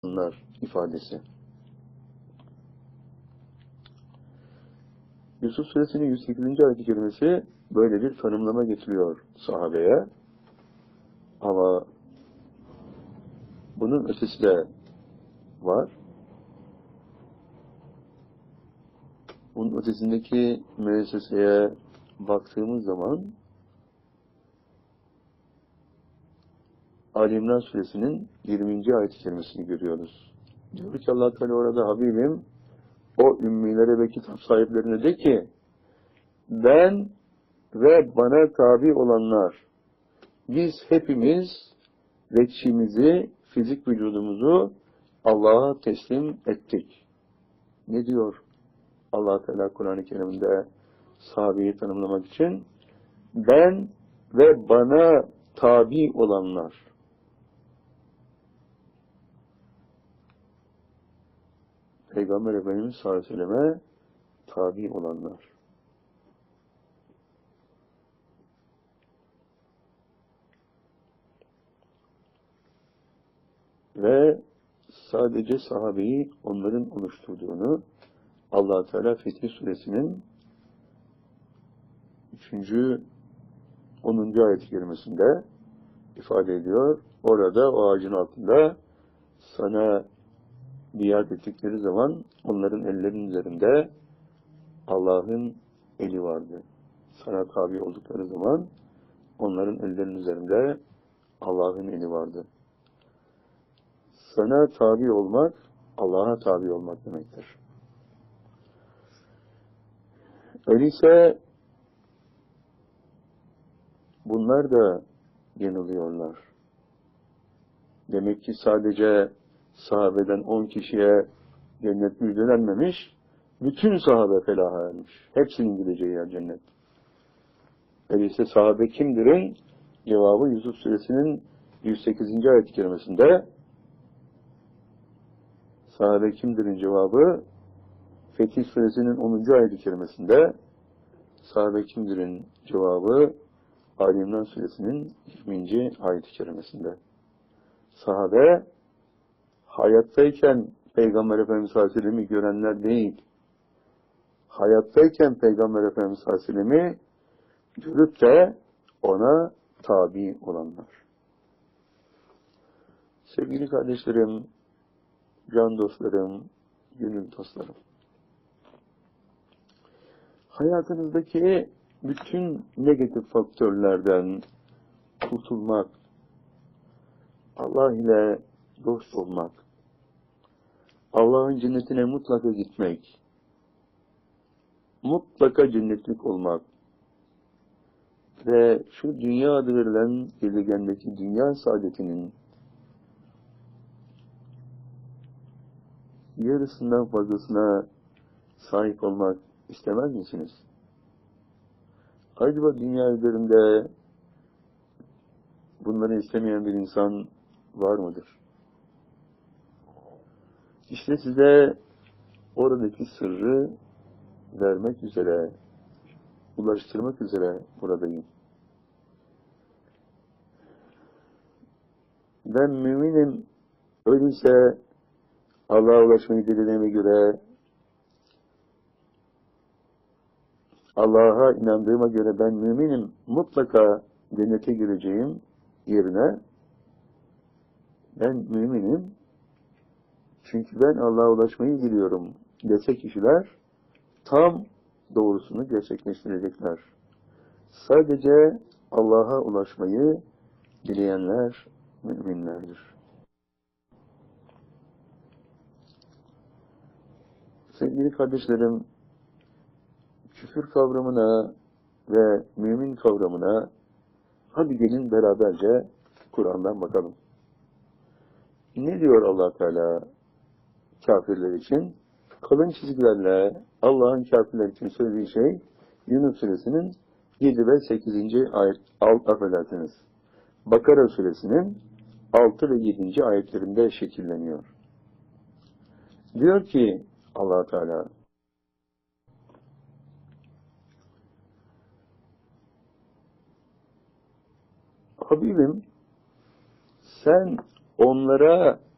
bunlar ifadesi. Yusuf Suresinin 108. ayet-i kerimesi böyle bir tanımlama getiriyor sahabeye. Ama bunun ötesi de var. Bunun ötesindeki müesseseye baktığımız zaman Ali İmran Suresinin 20. ayet-i kerimesini görüyoruz. Diyor ki Allah Teala orada, Habibim o ümmilere ve kitap sahiplerine de ki ben ve bana tabi olanlar, biz hepimiz veçhimizi, fizik vücudumuzu Allah'a teslim ettik. Ne diyor Allah Teala Kur'an-ı Kerim'de sahabeyi tanımlamak için? Ben ve bana tabi olanlar. Peygamber Efendimiz sallallahu aleyhi ve selleme tabi olanlar. Ve sadece sahabeyi onların oluşturduğunu Allah Teala Fetih Suresinin 3. 10. ayet-i kerimesinde ifade ediyor. Orada o ağacın altında sana biat ettikleri zaman onların ellerinin üzerinde Allah'ın eli vardı. Sana tabi oldukları zaman onların ellerinin üzerinde Allah'ın eli vardı. Sana tabi olmak, Allah'a tabi olmak demektir. Öyleyse bunlar da yanılıyorlar. Demek ki sadece sahabeden 10 kişiye cennet müjdelenmemiş, bütün sahabe felaha ermiş. Hepsinin gideceği yer cennet. Öyleyse sahabe kimdir'in cevabı Yusuf Suresinin 108. ayet-i kerimesinde, sahabe kimdir'in cevabı Fetih Suresinin 10. ayet-i kerimesinde, sahabe kimdir'in cevabı Ali İmran Suresinin 20. ayet-i kerimesinde. Sahabe hayattayken Peygamber Efendimiz sallallahu aleyhi ve sellem'i görenler değil, hayattayken Peygamber Efendimiz sallallahu aleyhi ve sellem'i görüp de ona tabi olanlar. Sevgili kardeşlerim, can dostlarım, gönül dostlarım, hayatınızdaki bütün negatif faktörlerden kurtulmak, Allah ile dost olmak, Allah'ın cennetine mutlaka gitmek, mutlaka cennetlik olmak ve şu dünya adı verilen gezegendeki dünya saadetinin yarısından fazlasına sahip olmak istemez misiniz? Acaba dünya üzerinde bunları istemeyen bir insan var mıdır? İşte size oradaki sırrı vermek üzere, ulaştırmak üzere buradayım. Ben müminim, öyleyse Allah'a ulaşmayı dilediğime göre, Allah'a inandığıma göre ben müminim, mutlaka cennete gireceğim yerine, ben müminim, çünkü ben Allah'a ulaşmayı biliyorum dese kişiler, tam doğrusunu gerçekleştirecekler. Sadece Allah'a ulaşmayı dileyenler müminlerdir. Sevgili kardeşlerim, küfür kavramına ve mümin kavramına hadi gelin beraberce Kur'an'dan bakalım. Ne diyor Allah Teala kafirler için? Kalın çizgilerle Allah'ın kafirler için söylediği şey Yunus Suresinin 7 ve 8. ayet, affedersiniz, Bakara Suresinin 6 ve 7. ayetlerinde şekilleniyor. Diyor ki Allah Teala, Habibim sen onlara